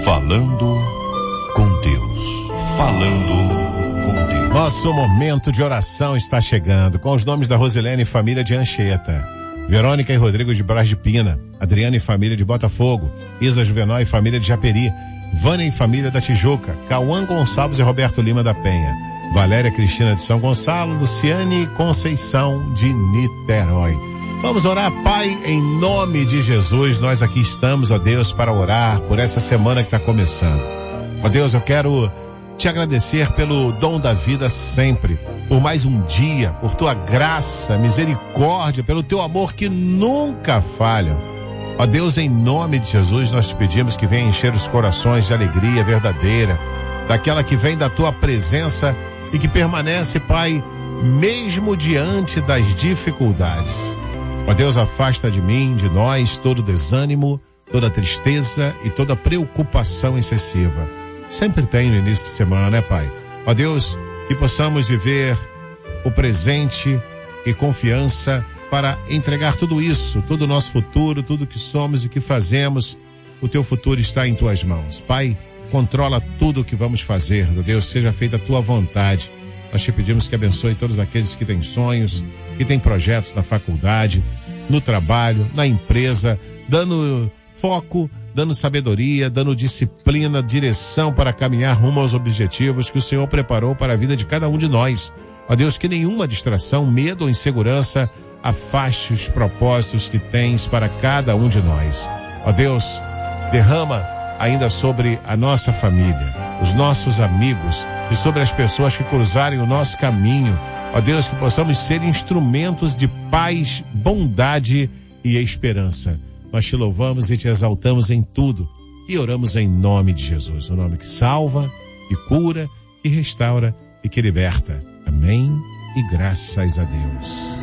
Falando com Deus. Falando com Deus. Nosso momento de oração está chegando, com os nomes da Rosilene e família de Anchieta, Verônica e Rodrigo de Brás de Pina, Adriana e família de Botafogo, Isa Juvenal e família de Japeri, Vânia e família da Tijuca, Cauã Gonçalves e Roberto Lima da Penha, Valéria Cristina de São Gonçalo, Luciane Conceição de Niterói. Vamos orar, Pai, em nome de Jesus. Nós aqui estamos, ó Deus, para orar por essa semana que está começando. Ó Deus, eu quero te agradecer pelo dom da vida sempre, por mais um dia, por tua graça, misericórdia, pelo teu amor que nunca falha. Ó Deus, em nome de Jesus, nós te pedimos que venha encher os corações de alegria verdadeira, daquela que vem da tua presença e que permanece, Pai, mesmo diante das dificuldades. Ó Deus, afasta de mim, de nós, todo desânimo, toda tristeza e toda preocupação excessiva. Sempre tem no início de semana, né, Pai? Ó Deus, que possamos viver o presente e confiança para entregar tudo isso, todo o nosso futuro, tudo que somos e que fazemos. O teu futuro está em tuas mãos. Pai, controla tudo o que vamos fazer, meu Deus, seja feita a tua vontade. Nós te pedimos que abençoe todos aqueles que têm sonhos, que têm projetos na faculdade, no trabalho, na empresa, dando foco, dando sabedoria, dando disciplina, direção para caminhar rumo aos objetivos que o Senhor preparou para a vida de cada um de nós. Ó Deus, que nenhuma distração, medo ou insegurança afaste os propósitos que tens para cada um de nós. Ó Deus, derrama ainda sobre a nossa família, os nossos amigos e sobre as pessoas que cruzarem o nosso caminho. Ó Deus, que possamos ser instrumentos de paz, bondade e esperança. Nós te louvamos e te exaltamos em tudo e oramos em nome de Jesus, o nome que salva, que cura, que restaura e que liberta. Amém e graças a Deus.